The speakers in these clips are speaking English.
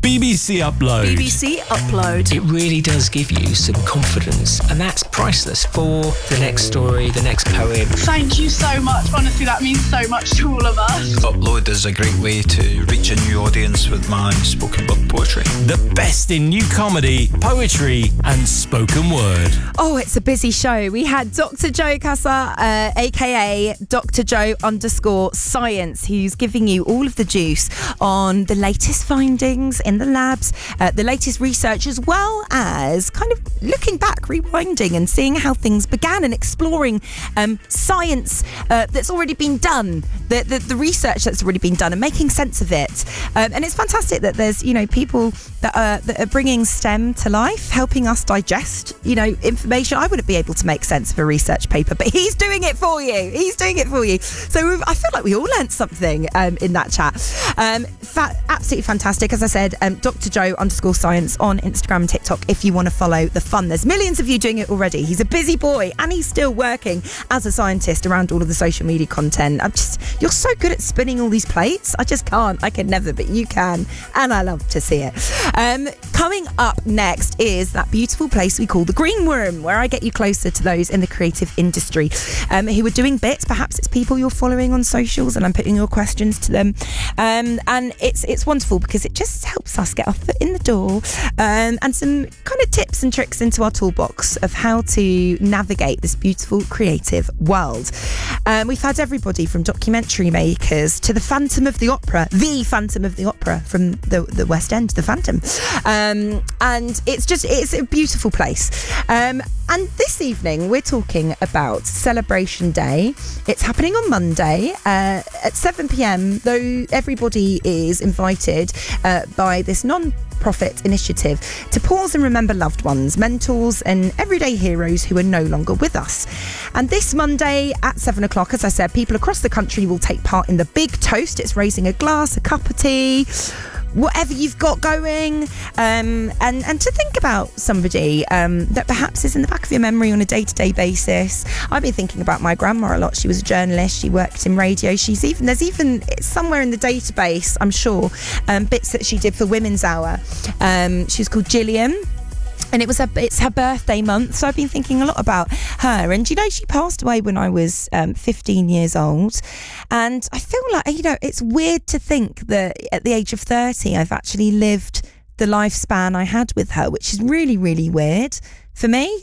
BBC Upload. BBC Upload. It really does give you some confidence, and that's priceless for the next story, the next poem. Thank you so much. Honestly, that means so much to all of us. Upload is a great way to reach a new audience with my spoken word poetry. The best in new comedy, poetry and spoken word. Oh, it's a busy show. We had Dr. Joe Casa, aka Dr. Joe _science, who's giving you all of the juice on the latest findings in the labs, the latest research, as well as kind of looking back, rewinding and seeing how things began and exploring science that's already been done, the research that's already been done and making sense of it. And it's fantastic that there's, people that are bringing STEM to life, helping us digest, information. I wouldn't be able to make sense of a research paper, but he's doing it for you. So I feel like we all learnt something in that chat. Absolutely fantastic. As I said, Dr. Joe _science on Instagram and TikTok if you want to follow the fun. There's millions of you doing it already. He's a busy boy and he's still working as a scientist around all of the social media content. You're so good at spinning all these plates. I just can't. I can never, but you can. And I love to see it. Coming up next is that beautiful place we call the Green Room, where I get you closer to those in the creative industry who are doing bits. Perhaps it's people you're following on socials and I'm putting your questions to them. And it's wonderful because it just helps us get our foot in the door and some kind of tips and tricks into our toolbox of how to navigate this beautiful creative world. We've had everybody from documentary makers to the Phantom of the Opera from the West End, the Phantom. And it's a beautiful place. And this evening we're talking about Celebration Day. It's happening on Monday at 7 p.m, though everybody is invited by this non-profit initiative to pause and remember loved ones, mentors and everyday heroes who are no longer with us. And this Monday at 7 o'clock, as I said, people across the country will take part in the Big Toast. It's raising a glass, a cup of tea, whatever you've got going, and to think about somebody that perhaps is in the back of your memory on a day-to-day basis. I've been thinking about my grandma a lot. She was a journalist. She worked in radio. There's even somewhere in the database, I'm sure, bits that she did for Women's Hour. She was called Gillian. And it's her birthday month, so I've been thinking a lot about her. And she passed away when I was 15 years old, and I feel like it's weird to think that at the age of 30 I've actually lived the lifespan I had with her, which is really, really weird for me.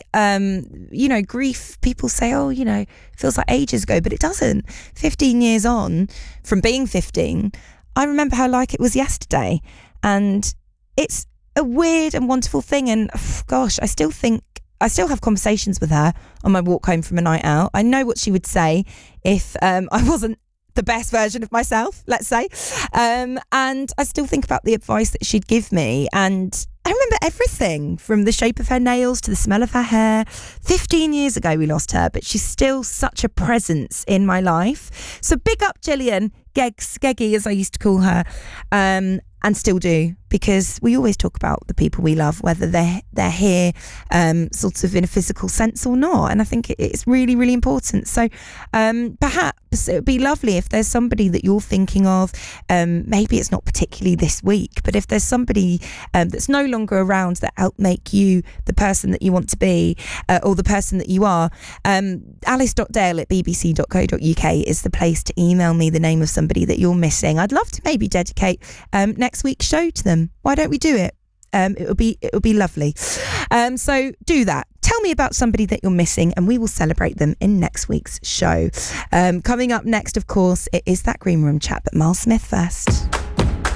Grief, people say, it feels like ages ago, but it doesn't. 15 years on from being 15, I remember her like it was yesterday, and it's a weird and wonderful thing. And gosh, I still have conversations with her on my walk home from a night out. I know what she would say if I wasn't the best version of myself, let's say. And I still think about the advice that she'd give me. And I remember everything from the shape of her nails to the smell of her hair. 15 years ago we lost her, but she's still such a presence in my life. So big up Gillian, Geggy as I used to call her, and still do, because we always talk about the people we love, whether they're here sort of in a physical sense or not. And I think it's really, really important. So perhaps it would be lovely if there's somebody that you're thinking of, maybe it's not particularly this week, but if there's somebody that's no longer around that helped make you the person that you want to be, or the person that you are, alice.dale@bbc.co.uk is the place to email me the name of somebody that you're missing. I'd love to maybe dedicate next week's show to them. Why don't we do it? It would be lovely. So do that. Tell me about somebody that you're missing and we will celebrate them in next week's show. Coming up next, of course, it is that Green Room chat, but Miles Smith first.